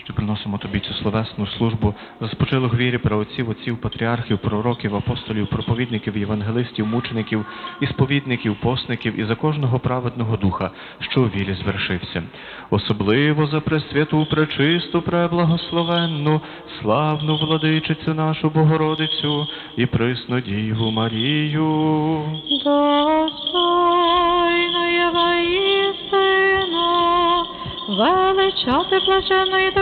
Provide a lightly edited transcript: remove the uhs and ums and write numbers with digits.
що приносимо Тобі цю словесну службу за спочилих вірі праотців, отців, патріархів, пророків, апостолів, проповідників, євангелистів, мучеників, і сповідників, постників і за кожного праведного духа, що у вірі звершився. Особливо за пресвяту, пречисту, преблагословенну, славну владичицю нашу Богородицю і присну Діву Марію. Достойно є воістину величати блаженної